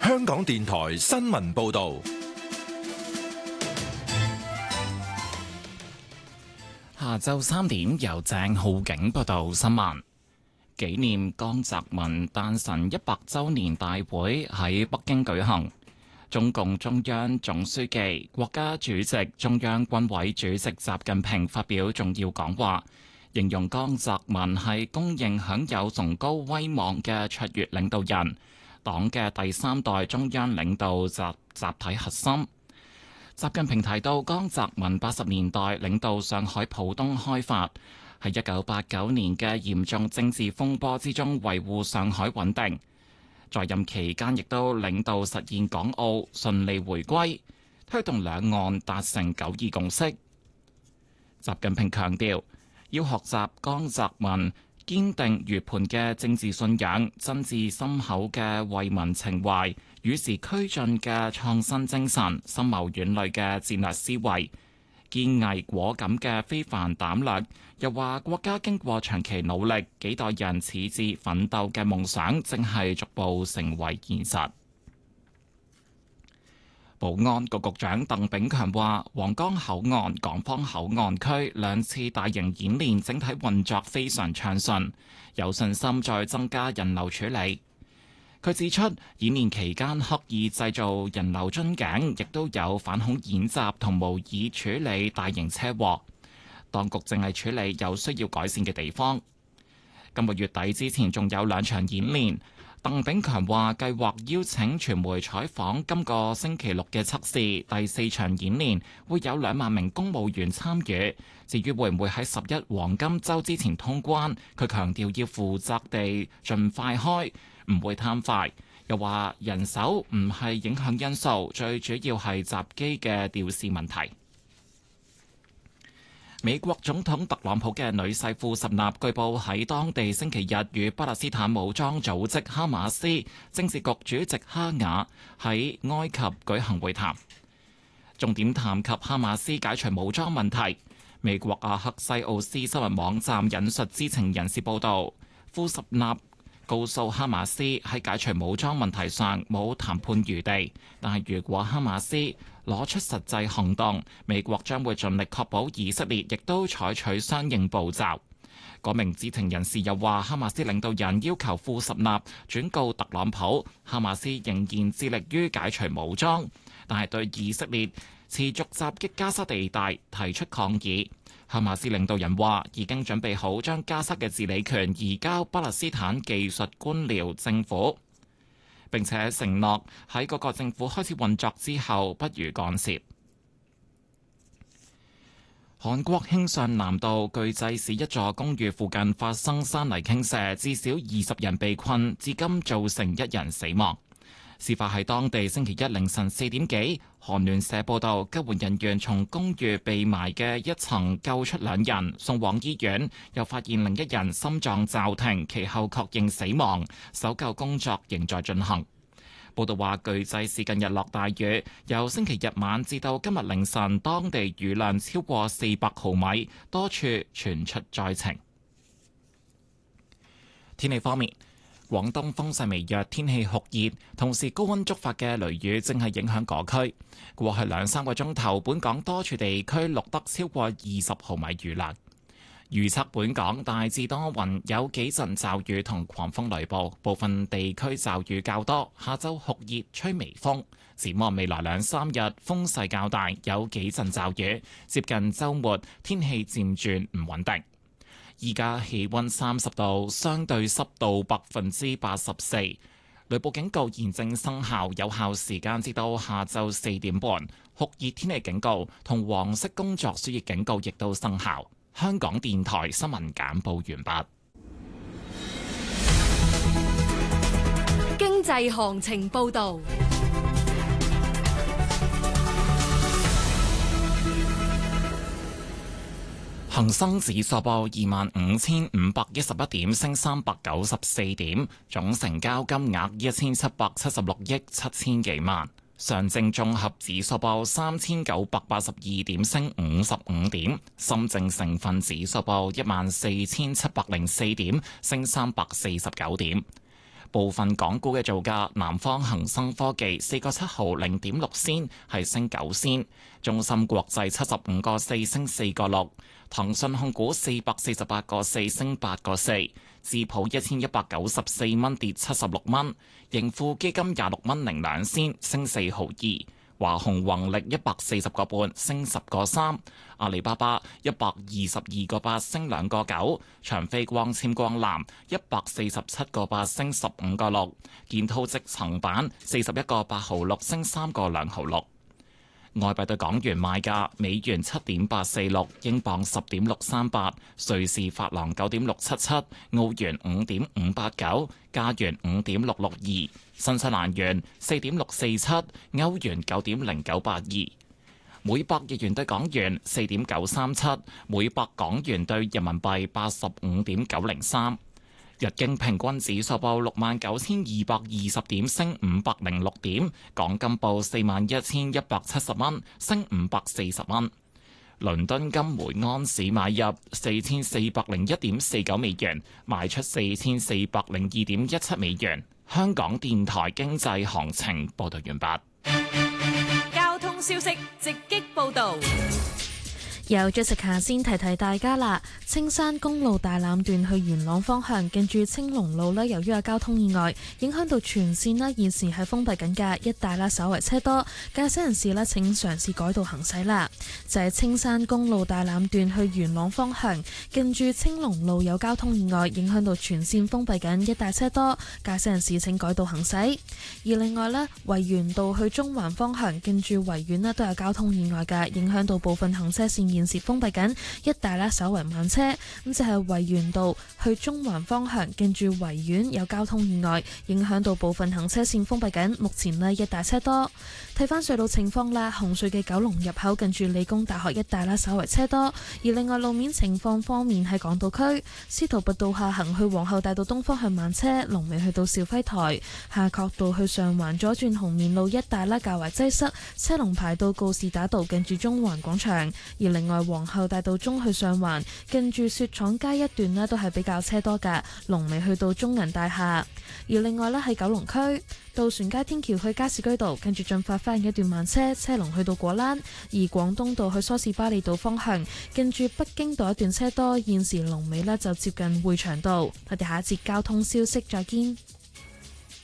香港電台新聞報道。 下晝3點，由鄭浩景報道新聞。紀念江澤民誕辰100週年大會喺北京舉行，中共中央總書記、國家主席、中央軍委主席習近平發表重要講話，形容江澤民係公認享有崇高威望嘅卓越領導人，黨嘅第3代中央領導集體核心。習近平提到，江澤民80年代領導上海浦東開發，喺1989年嘅嚴重政治風波之中維護上海穩定，在任期間亦都領導實現港澳順利回歸，推動兩岸達成9·2共識。習近平強調，要學習江澤民堅定如磐嘅政治信仰、真摯深厚嘅為民情懷、與時俱進嘅創新精神、深謀遠慮嘅戰略思維、堅毅果敢嘅非凡膽略。又話國家經過長期努力，幾代人矢志奮鬥嘅夢想正係逐步成為現實。保安局局長鄧炳強話，皇崗口岸、港方口岸區2次大型演練整體運作非常暢順，有信心再增加人流處理。佢指出，演練期間刻意製造人流樽頸，亦都有反恐演習同模擬處理大型車禍。當局正係處理有需要改善嘅地方。今個月底之前仲有2場演練。鄧炳強話，計劃邀請傳媒採訪今個星期六嘅測試。第4場演練會有2萬名公務員參與。至於會唔會喺11黃金週之前通關，佢強調要負責地盡快開，唔會貪快。又話人手唔係影響因素，最主要係閘機嘅調試問題。美國總統特朗普嘅女婿庫什納據報喺當地星期日與巴勒斯坦武裝組織哈馬斯政治局主席哈瓦喺埃及舉行會談，重點談及哈馬斯解除武裝問題。美國阿克西奧斯新聞網站引述知情人士報道，庫什納告訴哈馬斯喺解除武裝問題上冇談判餘地，但係如果哈馬斯攞出實際行動，美國將會盡力確保以色列亦都採取相應步驟。嗰名知情人士又話，哈馬斯領導人要求庫什納轉告特朗普，哈馬斯仍然致力於解除武裝，但係對以色列持續襲擊加沙地帶提出抗議。哈馬斯領導人話已經準備好將加沙嘅治理權移交巴勒斯坦技術官僚政府，並且承諾喺嗰個政府開始運作之後不予干涉。韓國慶尚南道巨濟市一座公寓附近發生山泥傾瀉，至少20人被困，至今造成1人死亡。事發喺當地星期一凌晨4點幾，韓聯社報道，救援人員從公寓被埋嘅一層救出2人，送往醫院，又發現另1人心臟驟停，其後確認死亡，搜救工作仍在進行。報道話，巨濟市近日落大雨，由星期日晚至到今日凌晨，當地雨量超過400毫米，多處傳出災情。天氣方面，廣東風勢微弱，天氣酷熱，同時高溫觸發嘅雷雨正係影響嗰區。過去2-3個鐘頭，本港多處地區錄得超過20毫米雨量。預測本港大致多雲，有幾陣驟雨同狂風雷暴，部分地區驟雨較多。下週酷熱，吹微風。展望未來2-3日風勢較大，有幾陣驟雨。接近週末，天氣漸轉唔穩定。依家氣溫30度，相對濕度84%。雷暴警告現正生效，有效時間至到下晝4點半。酷熱天氣警告同黃色工作暑熱警告亦都生效。香港電台新聞簡報完畢。 經濟行情報道。 恒生指數報25,511點，升394點，總成交金額1776億7千幾萬。上證綜合指數報3982點，升55點。深證成分指數報14704點，升349點。 部分港股嘅造價，南方恒生科技4.7毫0.6仙係升9仙，中芯國際75個4升4個6，騰訊控股448個4升8個4，智普1194蚊跌76蚊，盈富基金26蚊零2仙升4毫2。華虹宏力140個半升10個3，阿里巴巴122個8升2個9，長飛光纖光纜147個8升15個6，建滔積層板41個8毫6升3個2毫6。外幣對港元賣價：美元7.846，英鎊10.638，瑞士法郎9.677，澳元5.589，加元5.662，新西蘭元4.647，歐元9.0982，每百日元對港元4.937，每百港元對人民幣85.903。日經平均指數報69,220點，升506點。港金報41,170蚊，升540蚊。倫敦金每盎司買入4,401.49美元，賣出4,402.17美元。香港電台經濟行情報道完畢。 交通消息直擊報導。 有Jessica先提提大家啦，青山公路大欖段去元朗方向，近住青龍路呢，由於有交通意外，影響到全線呢，現時係封閉緊嘅，一帶啦稍為車多，駕駛人士呢，請嘗試改道行駛啦。就係青山公路大欖段去元朗方向，近住青龍路有交通意外，影響到全線封閉緊，一帶車多，駕駛人士請改道行駛。而另外呢，維園道去中環方向，近住維園呢，都有交通意外嘅，影響到部分行車線現時封閉緊，一帶啦稍為慢車。咁就係維園道去中環方向，近住維園有交通意外，影響到部分行車線封閉緊，目前呢，一帶車多。睇翻隧道情況啦，紅隧嘅九龍入口近住理工大學一帶啦稍為車多。而另外路面情況方面，喺港島區司徒拔道下行去皇后大道東方向慢車，龍尾去到肇輝台；夏慤道去上環左轉紅棉路一帶啦較為擠塞，車龍排到告士打道近住中環廣場。而另外皇后大道中去上環近住雪廠街一段呢都係比較車多㗎，龍尾去到中銀大廈。而另外呢，喺九龍區渡船街天橋去加士居道近住進發花園一段慢車，車龍去到果欄。而廣東道去梳士巴利道方向近住北京道一段車多，現時龍尾呢就接近匯祥道。我哋下一節交通消息再見。